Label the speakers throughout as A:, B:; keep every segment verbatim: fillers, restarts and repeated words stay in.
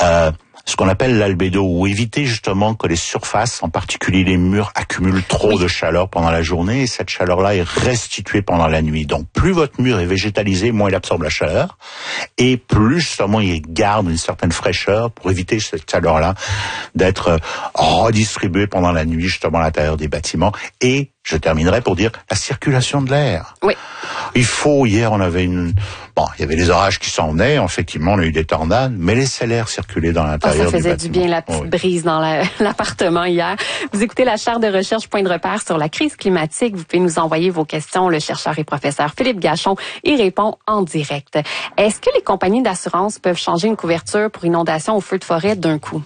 A: euh, ce qu'on appelle l'albédo, ou éviter justement que les surfaces, en particulier les murs, accumulent trop oui. de chaleur pendant la journée, et cette chaleur-là est restituée pendant la nuit. Donc plus votre mur est végétalisé, moins il absorbe la chaleur, et plus justement il garde une certaine fraîcheur pour éviter cette chaleur-là d'être redistribuée pendant la nuit justement à l'intérieur des bâtiments. Et je terminerai pour dire la circulation de l'air.
B: Oui.
A: Il faut, hier on avait une... Bon, il y avait les orages qui s'en venaient, effectivement on a eu des tornades, mais laissez l'air circuler dans l'intérieur
B: oh, ça faisait
A: du,
B: du bien la petite oui. brise dans la, l'appartement hier. Vous écoutez la chaire de recherche Point de repère sur la crise climatique. Vous pouvez nous envoyer vos questions. Le chercheur et professeur Philippe Gachon y répond en direct. Est-ce que les compagnies d'assurance peuvent changer une couverture pour inondation ou feu de forêt d'un coup?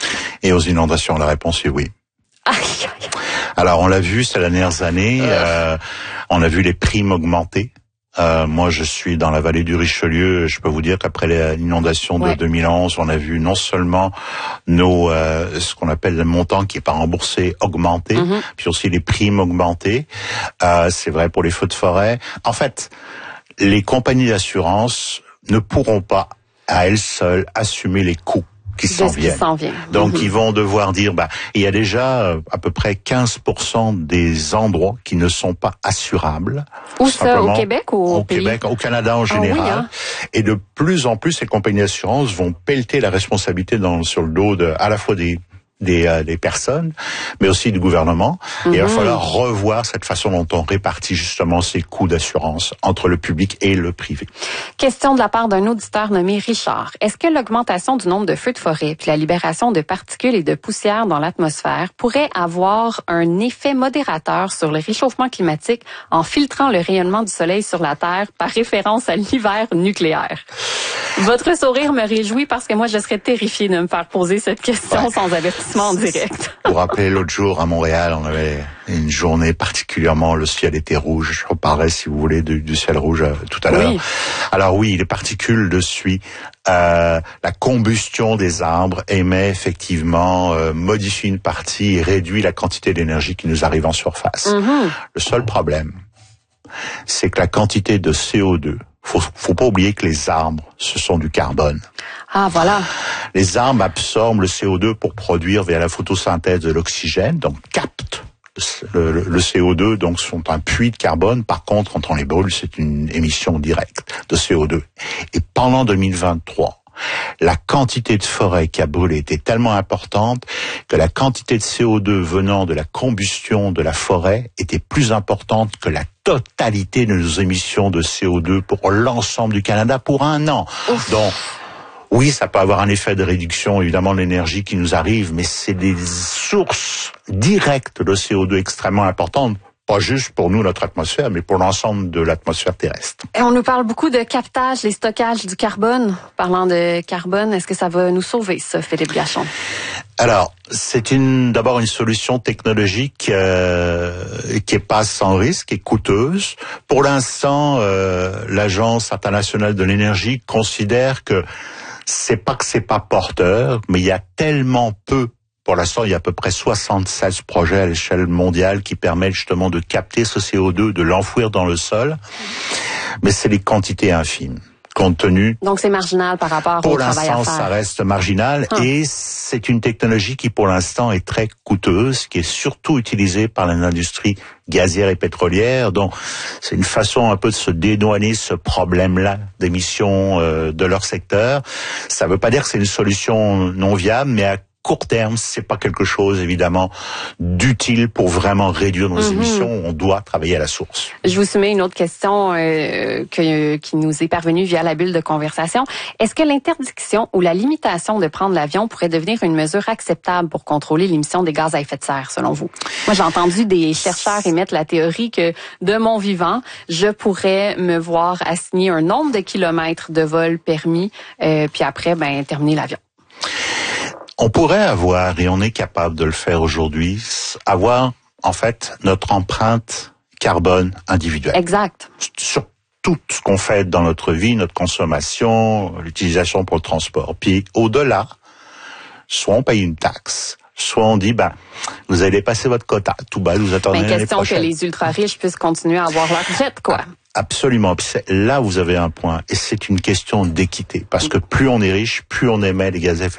B: Et
A: aux inondations, la réponse est oui.
B: Aïe, aïe.
A: Alors on l'a vu ces dernières années, euh, on a vu les primes augmenter. Euh, moi, je suis dans la vallée du Richelieu. Je peux vous dire qu'après l'inondation de ouais. deux mille onze, on a vu non seulement nos euh, ce qu'on appelle le montant qui est pas remboursé augmenter, mm-hmm. puis aussi les primes augmenter. Euh, c'est vrai pour les feux de forêt. En fait, les compagnies d'assurance ne pourront pas à elles seules assumer les coûts qui s'en viennent.
B: Qui s'en vient.
A: Donc
B: mmh.
A: ils vont devoir dire, bah, il y a déjà euh, à peu près quinze pour cent des endroits qui ne sont pas assurables.
B: Où ça, au Québec ou au,
A: au
B: pays?
A: Québec, au Canada en général. Ah oui, hein? Et de plus en plus, ces compagnies d'assurance vont pelleter la responsabilité dans, sur le dos de, à la fois des Des, euh, des personnes, mais aussi du gouvernement. Mm-hmm. Et il va falloir revoir cette façon dont on répartit justement ces coûts d'assurance entre le public et le privé.
B: Question de la part d'un auditeur nommé Richard. Est-ce que l'augmentation du nombre de feux de forêt puis la libération de particules et de poussière dans l'atmosphère pourrait avoir un effet modérateur sur le réchauffement climatique en filtrant le rayonnement du soleil sur la Terre par référence à l'hiver nucléaire? Votre sourire me réjouit parce que moi, je serais terrifiée de me faire poser cette question ouais. sans avertissement en direct.
A: Vous vous rappelez, l'autre jour, à Montréal, on avait une journée particulièrement, le ciel était rouge. Je reparlerai, si vous voulez, du, du ciel rouge euh, tout à l'heure.
B: Oui.
A: Alors oui, les particules de suie, euh, la combustion des arbres émet effectivement, euh, modifie une partie et réduit la quantité d'énergie qui nous arrive en surface. Mm-hmm. Le seul problème, c'est que la quantité de C O deux, Faut, faut pas oublier que les arbres, ce sont du carbone.
B: Ah, voilà.
A: Les arbres absorbent le C O deux pour produire via la photosynthèse de l'oxygène, donc captent le, le, le C O deux, donc sont un puits de carbone. Par contre, quand on les brûle, c'est une émission directe de C O deux. Et pendant deux mille vingt-trois, la quantité de forêt qui a brûlé était tellement importante que la quantité de C O deux venant de la combustion de la forêt était plus importante que la totalité de nos émissions de C O deux pour l'ensemble du Canada pour un an. Ouf. Donc, oui, ça peut avoir un effet de réduction, évidemment, de l'énergie qui nous arrive, mais c'est des sources directes de C O deux extrêmement importantes. Pas juste pour nous, notre atmosphère, mais pour l'ensemble de l'atmosphère terrestre.
B: Et on nous parle beaucoup de captage, les stockages du carbone. Parlant de carbone, est-ce que ça va nous sauver, ça, Philippe Gachon?
A: Alors, c'est une d'abord une solution technologique euh, qui est pas sans risque et coûteuse. Pour l'instant, euh, l'Agence internationale de l'énergie considère que c'est pas que c'est pas porteur, mais il y a tellement peu. Pour l'instant, il y a à peu près soixante-seize projets à l'échelle mondiale qui permettent justement de capter ce C O deux, de l'enfouir dans le sol. Mais c'est des quantités infimes, compte tenu...
B: Donc c'est marginal par rapport au travail à faire.
A: Pour l'instant, ça reste marginal. Hum. Et c'est une technologie qui, pour l'instant, est très coûteuse, qui est surtout utilisée par l'industrie gazière et pétrolière. Donc, c'est une façon un peu de se dédouaner ce problème-là d'émissions euh, de leur secteur. Ça ne veut pas dire que c'est une solution non viable, mais à court terme, c'est pas quelque chose, évidemment, d'utile pour vraiment réduire nos mm-hmm. émissions. On doit travailler à la source.
B: Je vous soumets une autre question euh, que, qui nous est parvenue via la bulle de conversation. Est-ce que l'interdiction ou la limitation de prendre l'avion pourrait devenir une mesure acceptable pour contrôler l'émission des gaz à effet de serre, selon vous? Moi, j'ai entendu des chercheurs émettre la théorie que, de mon vivant, je pourrais me voir assigner un nombre de kilomètres de vol permis, euh, puis après, ben, terminer l'avion.
A: On pourrait avoir, et on est capable de le faire aujourd'hui, avoir, en fait, notre empreinte carbone individuelle.
B: Exact.
A: Sur tout ce qu'on fait dans notre vie, notre consommation, l'utilisation pour le transport. Puis, au-delà, soit on paye une taxe, soit on dit, ben, vous allez passer votre quota. Tout bas, vous attendez l'année prochaine.
B: Question que les ultra-riches puissent continuer à avoir leur jet, quoi.
A: Absolument. Là, vous avez un point. Et c'est une question d'équité. Parce que plus on est riche, plus on émet les gaz à effet